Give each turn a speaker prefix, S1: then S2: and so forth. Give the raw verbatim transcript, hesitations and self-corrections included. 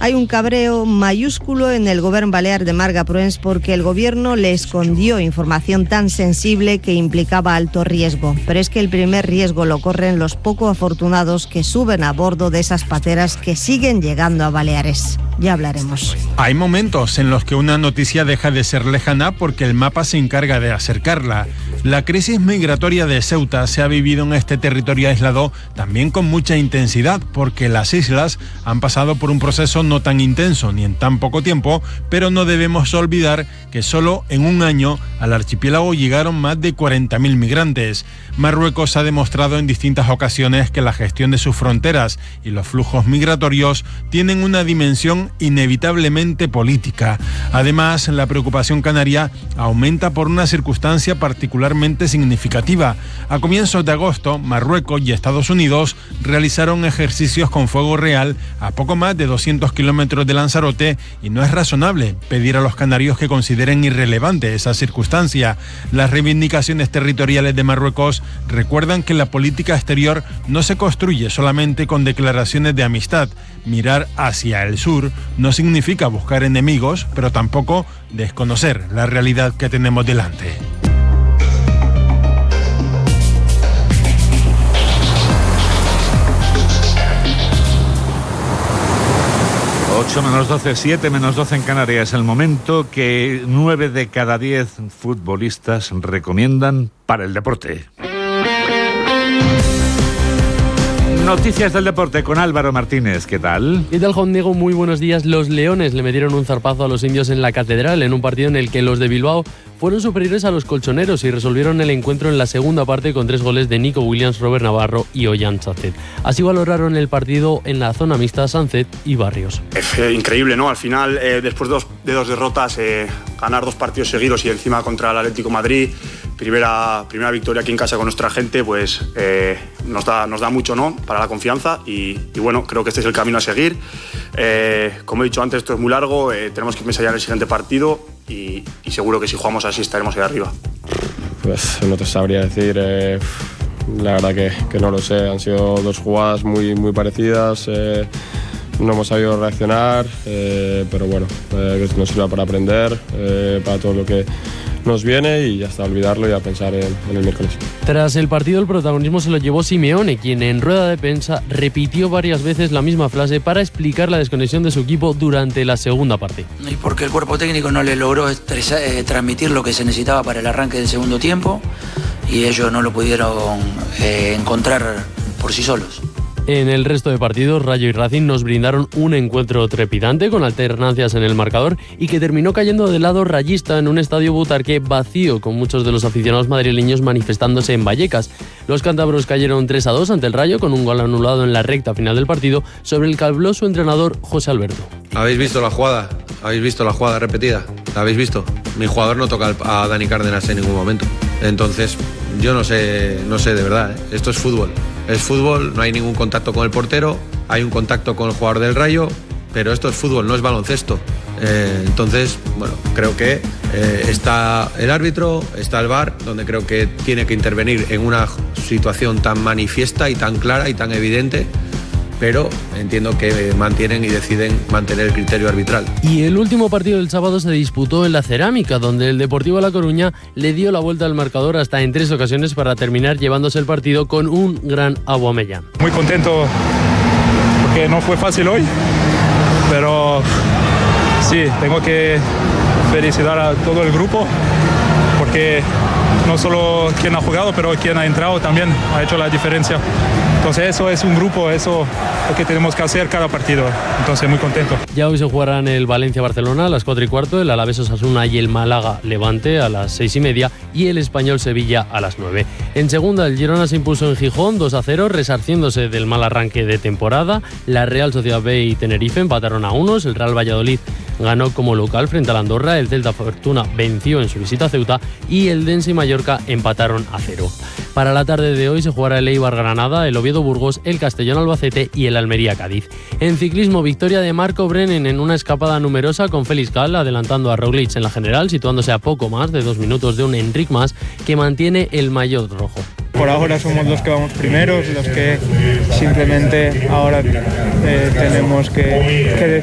S1: Hay un cabreo mayúsculo en el Govern Balear de Marga Proens porque el gobierno le escondió información tan sensible que implicaba alto riesgo. Pero es que el primer riesgo lo corren los poco afortunados que suben a bordo de esas pateras que siguen llegando a Baleares. Ya hablaremos.
S2: Hay momentos en los que una noticia deja de ser lejana porque el mapa se encarga de acercarla. La crisis migratoria de Ceuta se ha vivido en este territorio aislado también con mucha intensidad porque las islas han pasado por un proceso no tan intenso ni en tan poco tiempo, pero no debemos olvidar que solo en un año al archipiélago llegaron más de cuarenta mil migrantes. Marruecos ha demostrado en distintas ocasiones que la gestión de sus fronteras y los flujos migratorios tienen una dimensión inevitablemente política. Además, la preocupación canaria aumenta por una circunstancia particularmente significativa. A comienzos de agosto, Marruecos y Estados Unidos realizaron ejercicios con fuego real a poco más de doscientos kilómetros de Lanzarote y no es razonable pedir a los canarios que consideren irrelevante esa circunstancia. Las reivindicaciones territoriales de Marruecos recuerdan que la política exterior no se construye solamente con declaraciones de amistad. Mirar hacia el sur no significa buscar enemigos, pero tampoco desconocer la realidad que tenemos delante.
S3: ocho menos doce, siete menos doce en Canarias. Es el momento que nueve de cada diez futbolistas recomiendan para el deporte. Noticias del deporte con Álvaro Martínez. ¿Qué tal?
S4: ¿Qué tal, Juan Diego? Muy buenos días. Los Leones le metieron un zarpazo a los indios en la Catedral en un partido en el que los de Bilbao fueron superiores a los colchoneros y resolvieron el encuentro en la segunda parte con tres goles de Nico Williams, Robert Navarro y Ollán Sánchez. Así valoraron el partido en la zona mixta Sánchez y Barrios.
S5: Es eh, increíble, ¿no? Al final, eh, después de dos, de dos derrotas, eh, ganar dos partidos seguidos y encima contra el Atlético de Madrid, primera, primera victoria aquí en casa con nuestra gente, pues eh, nos, da, nos da mucho, ¿no? Para la confianza y, y bueno, creo que este es el camino a seguir. Eh, como he dicho antes, esto es muy largo, eh, tenemos que pensar ya en el siguiente partido y, y seguro que si jugamos así estaremos ahí arriba.
S6: Pues no te sabría decir, eh, la verdad que, que no lo sé, han sido dos jugadas muy, muy parecidas, eh, no hemos sabido reaccionar, eh, pero bueno, eh, que nos sirva para aprender, eh, para todo lo que nos viene y ya está, olvidarlo y a pensar en, en el miércoles.
S4: Tras el partido el protagonismo se lo llevó Simeone, quien en rueda de prensa repitió varias veces la misma frase para explicar la desconexión de su equipo durante la segunda parte.
S7: Y porque el cuerpo técnico no le logró estresar, eh, transmitir lo que se necesitaba para el arranque del segundo tiempo y ellos no lo pudieron eh, encontrar por sí solos.
S4: En el resto de partidos, Rayo y Racing nos brindaron un encuentro trepidante con alternancias en el marcador y que terminó cayendo del lado rayista en un estadio Butarque vacío, con muchos de los aficionados madrileños manifestándose en Vallecas. Los cántabros cayeron tres a dos ante el Rayo con un gol anulado en la recta final del partido, sobre el que habló su entrenador José Alberto.
S8: ¿Habéis visto la jugada? ¿Habéis visto la jugada repetida? ¿La habéis visto? Mi jugador no toca a Dani Cárdenas en ningún momento. Entonces, yo no sé, no sé de verdad, ¿eh? Esto es fútbol. Es fútbol, no hay ningún contacto con el portero, hay un contacto con el jugador del Rayo, pero esto es fútbol, no es baloncesto. Eh, entonces, bueno, creo que eh, está el árbitro, está el V A R, donde creo que tiene que intervenir en una situación tan manifiesta y tan clara y tan evidente, pero entiendo que mantienen y deciden mantener el criterio arbitral.
S4: Y el último partido del sábado se disputó en la Cerámica, donde el Deportivo La Coruña le dio la vuelta al marcador hasta en tres ocasiones para terminar llevándose el partido con un gran Aubameyang.
S9: Muy contento porque no fue fácil hoy, pero sí, tengo que felicitar a todo el grupo porque no solo quien ha jugado, pero quien ha entrado también ha hecho la diferencia. Entonces eso es un grupo, eso es lo que tenemos que hacer cada partido. Entonces muy contento.
S4: Ya hoy se jugarán el Valencia-Barcelona a las cuatro y cuarto, el Alavés-Osasuna y el Málaga-Levante a las seis y media y el Español-Sevilla a las nueve. En segunda, el Girona se impuso en Gijón dos a cero, resarciéndose del mal arranque de temporada. La Real Sociedad B y Tenerife empataron a unos, el Real Valladolid ganó como local frente al Andorra, el Celta Fortuna venció en su visita a Ceuta y el Dense y Mallorca empataron a cero. Para la tarde de hoy se jugará el Eibar-Granada, el Oviedo-Burgos, el Castellón-Albacete y el Almería-Cádiz. En ciclismo, victoria de Marco Brennan en una escapada numerosa con Félix Gall adelantando a Roglic en la general, situándose a poco más de dos minutos de un Enric Mas que mantiene el maillot rojo.
S10: Por ahora somos los que vamos primeros, los que simplemente ahora eh, tenemos que, que